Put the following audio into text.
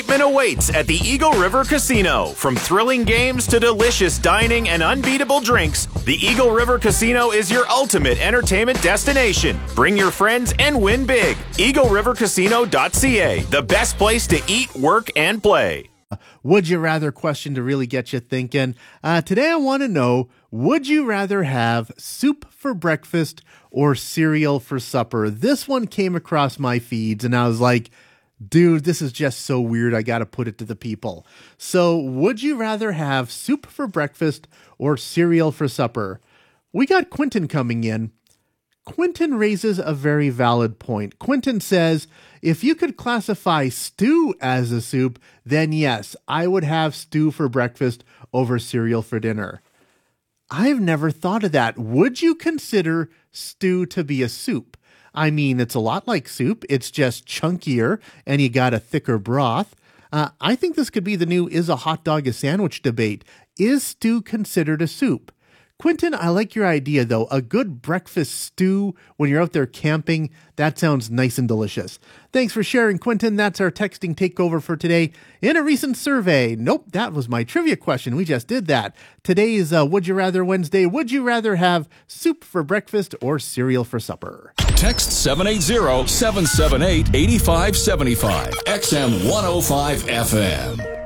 excitement awaits at the Eagle River Casino. From thrilling games to delicious dining and unbeatable drinks, the Eagle River Casino is your ultimate entertainment destination. Bring your friends and win big. EagleRiverCasino.ca, the best place to eat, work, and play. Would you rather question to really get you thinking. Today I want to know, would you rather have soup for breakfast or cereal for supper? This one came across my feeds and I was like, dude, this is just so weird. I got to put it to the people. So would you rather have soup for breakfast or cereal for supper? We got Quentin coming in. Quentin raises a very valid point. Quentin says, if you could classify stew as a soup, then yes, I would have stew for breakfast over cereal for dinner. I've never thought of that. Would you consider stew to be a soup? I mean, it's a lot like soup. It's just chunkier and you got a thicker broth. I think this could be the new is a hot dog a sandwich debate. Is stew considered a soup? Quentin, I like your idea, though. A good breakfast stew when you're out there camping, that sounds nice and delicious. Thanks for sharing, Quentin. That's our texting takeover for today. In a recent survey, nope, that was my trivia question. We just did that. Today's Would You Rather Wednesday. Would you rather have soup for breakfast or cereal for supper? Text 780-778-8575. XM 105 FM.